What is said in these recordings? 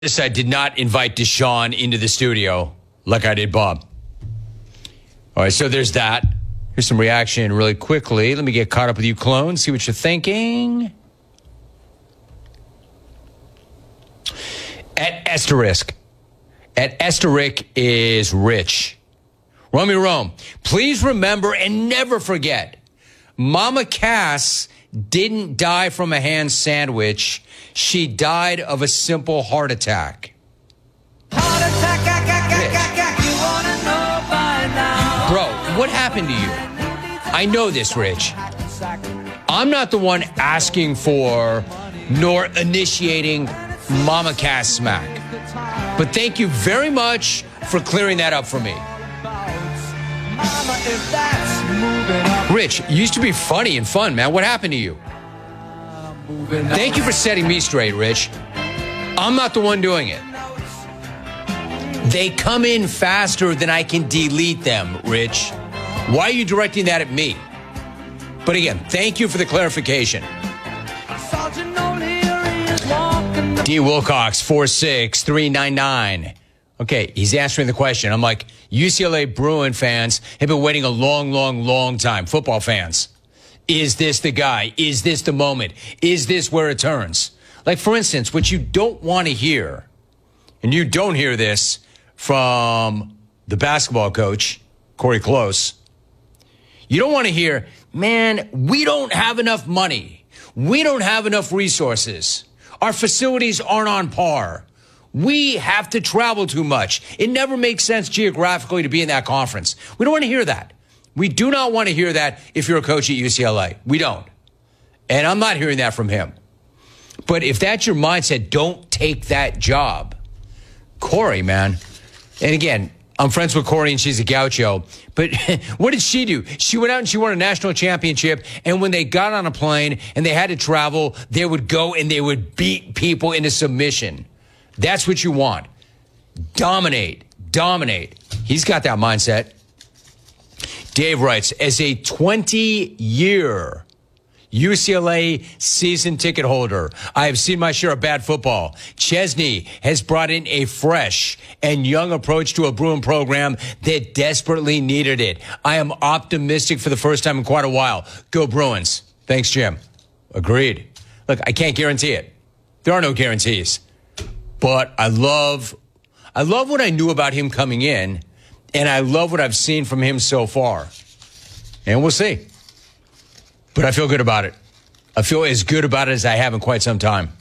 This I did not invite Deshaun into the studio like I did Bob. All right, so there's that. Here's some reaction really quickly. Let me get caught up with you, clone, see what you're thinking. At Asterisk is Rich. Romy Rome, please remember and never forget, Mama Cass didn't die from a ham sandwich. She died of a simple heart attack. Heart attack, you wanna know by now. Bro, what happened to you? I know this, Rich. I'm not the one asking for nor initiating Mama Cass smack. But thank you very much for clearing that up for me. Rich, you used to be funny and fun, man. What happened to you? Thank you for setting me straight, Rich. I'm not the one doing it. They come in faster than I can delete them, Rich. Why are you directing that at me? But again, thank you for the clarification. D. Wilcox, 46399. Okay, he's answering the question. I'm like, UCLA Bruin fans have been waiting a long time. Football fans. Is this the guy? Is this the moment? Is this where it turns? Like, for instance, what you don't want to hear, and you don't hear this from the basketball coach, Corey Close. You don't want to hear, man, we don't have enough money. We don't have enough resources. Our facilities aren't on par. We have to travel too much. It never makes sense geographically to be in that conference. We don't want to hear that. We do not want to hear that if you're a coach at UCLA. We don't. And I'm not hearing that from him. But if that's your mindset, don't take that job. Corey, man. And again, I'm friends with Corey and she's a gaucho. But what did she do? She went out and she won a national championship. And when they got on a plane and they had to travel, they would go and they would beat people into submission. That's what you want. Dominate. He's got that mindset. Dave writes, as a 20-year UCLA season ticket holder, I have seen my share of bad football. Chesney has brought in a fresh and young approach to a Bruin program that desperately needed it. I am optimistic for the first time in quite a while. Go Bruins. Thanks, Jim. Agreed. Look, I can't guarantee it. There are no guarantees. But I love what I knew about him coming in, and I love what I've seen from him so far. And we'll see. But I feel good about it. I feel as good about it as I have in quite some time.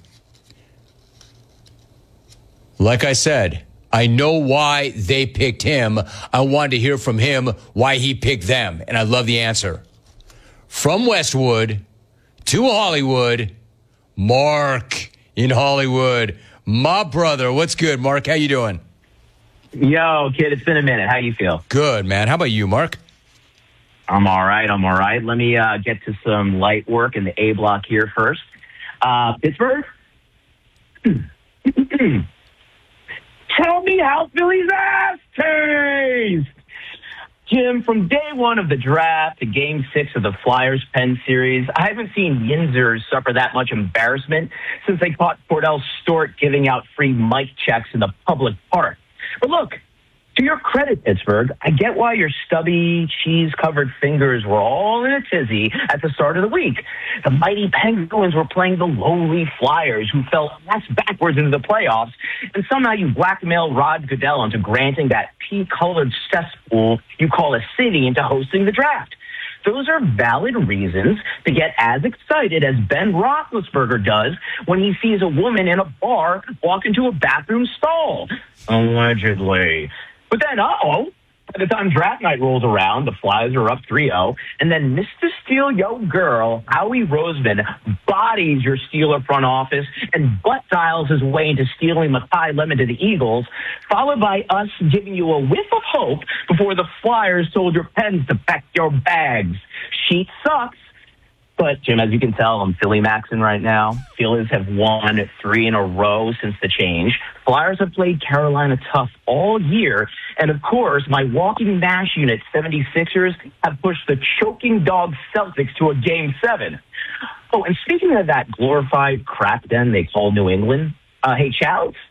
Like I said, I know why they picked him. I wanted to hear from him why he picked them, and I love the answer. From Westwood to Hollywood, Mark in Hollywood. My brother, what's good, Mark? How you doing? Yo, kid, it's been a minute. How you feel? Good, man. How about you, Mark? I'm all right. Let me get to some light work in the A block here first. Pittsburgh? Tell me how Philly's ass tastes! Jim, from day one of the draft to game 6 of the Flyers-Penn series, I haven't seen Yinzers suffer that much embarrassment since they caught Cordell Stewart giving out free mic checks in the public park. But look, to your credit, Pittsburgh, I get why your stubby, cheese-covered fingers were all in a tizzy at the start of the week. The mighty Penguins were playing the lowly Flyers, who fell ass backwards into the playoffs, and somehow you blackmailed Rod Goodell into granting that pea-colored cesspool you call a city into hosting the draft. Those are valid reasons to get as excited as Ben Roethlisberger does when he sees a woman in a bar walk into a bathroom stall. Allegedly. But then, by the time draft night rolls around, the Flyers are up 3-0, and then Mr. Steal Yo Girl, Howie Roseman, bodies your Steeler front office and butt dials his way into stealing Makai Lemon to the Eagles, followed by us giving you a whiff of hope before the Flyers told your Pens to pack your bags. Sheet sucks. But, Jim, as you can tell, I'm Philly maxing right now. Phillies have won 3 in a row since the change. Flyers have played Carolina tough all year. And, of course, my walking mash unit 76ers have pushed the choking dog Celtics to a Game 7. Oh, and speaking of that glorified crap den they call New England, hey, Chouts,